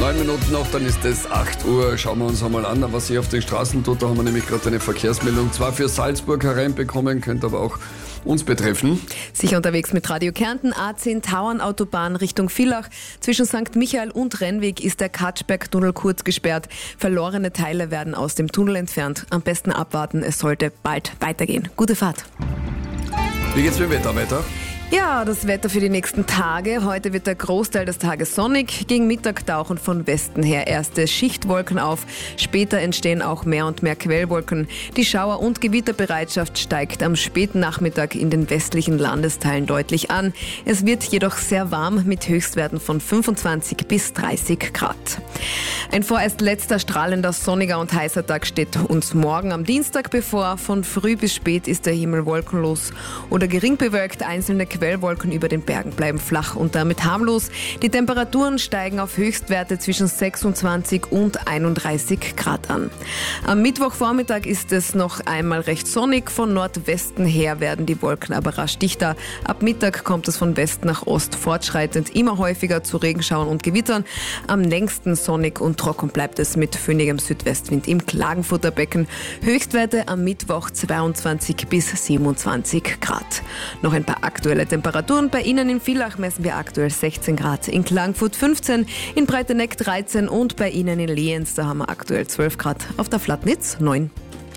9 Minuten noch, dann ist es 8 Uhr. Schauen wir uns einmal an, was sich auf den Straßen tut. Da haben wir nämlich gerade eine Verkehrsmeldung. Zwar für Salzburg hereinbekommen, könnte aber auch uns betreffen. Sicher unterwegs mit Radio Kärnten, A10 Tauernautobahn Richtung Villach. Zwischen St. Michael und Rennweg ist der Katschberg-Tunnel kurz gesperrt. Verlorene Teile werden aus dem Tunnel entfernt. Am besten abwarten, es sollte bald weitergehen. Gute Fahrt. Wie geht's mit dem Wetter weiter? Ja, das Wetter für die nächsten Tage. Heute wird der Großteil des Tages sonnig. Gegen Mittag tauchen von Westen her erste Schichtwolken auf. Später entstehen auch mehr und mehr Quellwolken. Die Schauer- und Gewitterbereitschaft steigt am späten Nachmittag in den westlichen Landesteilen deutlich an. Es wird jedoch sehr warm mit Höchstwerten von 25 bis 30 Grad. Ein vorerst letzter strahlender, sonniger und heißer Tag steht uns morgen am Dienstag bevor. Von früh bis spät ist der Himmel wolkenlos oder gering bewölkt. Einzelne Quellwolken über den Bergen bleiben flach und damit harmlos. Die Temperaturen steigen auf Höchstwerte zwischen 26 und 31 Grad an. Am Mittwochvormittag ist es noch einmal recht sonnig. Von Nordwesten her werden die Wolken aber rasch dichter. Ab Mittag kommt es von West nach Ost fortschreitend immer häufiger zu Regenschauern und Gewittern. Am längsten sonnig und trocken bleibt es mit föhnigem Südwestwind im Klagenfurter Becken. Höchstwerte am Mittwoch 22 bis 27 Grad. Noch ein paar aktuelle Temperaturen. Bei Ihnen in Villach messen wir aktuell 16 Grad, in Klagenfurt 15, in Breiteneck 13 und bei Ihnen in Lienz, da haben wir aktuell 12 Grad. Auf der Flatnitz 9.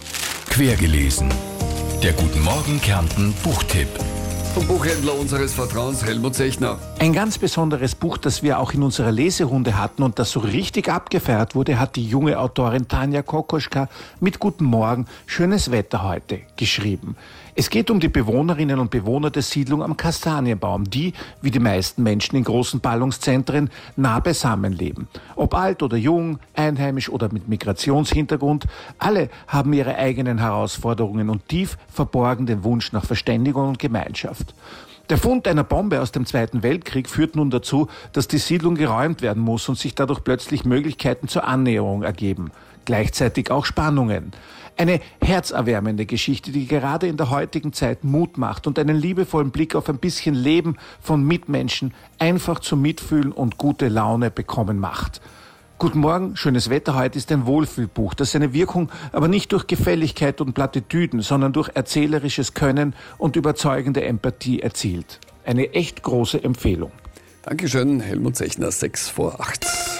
Quergelesen. Der Guten Morgen Kärnten Buchtipp. Vom Buchhändler unseres Vertrauens, Helmut Zechner. Ein ganz besonderes Buch, das wir auch in unserer Leserunde hatten und das so richtig abgefeiert wurde, hat die junge Autorin Tanja Kokoschka mit Guten Morgen, schönes Wetter heute geschrieben. Es geht um die Bewohnerinnen und Bewohner der Siedlung am Kastanienbaum, die, wie die meisten Menschen in großen Ballungszentren, nah beisammen leben. Ob alt oder jung, einheimisch oder mit Migrationshintergrund, alle haben ihre eigenen Herausforderungen und tief verborgen den Wunsch nach Verständigung und Gemeinschaft. Der Fund einer Bombe aus dem Zweiten Weltkrieg führt nun dazu, dass die Siedlung geräumt werden muss und sich dadurch plötzlich Möglichkeiten zur Annäherung ergeben. Gleichzeitig auch Spannungen. Eine herzerwärmende Geschichte, die gerade in der heutigen Zeit Mut macht und einen liebevollen Blick auf ein bisschen Leben von Mitmenschen einfach zum Mitfühlen und gute Laune bekommen macht. Guten Morgen, schönes Wetter heute ist ein Wohlfühlbuch, das seine Wirkung aber nicht durch Gefälligkeit und Plattitüden, sondern durch erzählerisches Können und überzeugende Empathie erzielt. Eine echt große Empfehlung. Dankeschön, Helmut Zechner, 6 vor 8.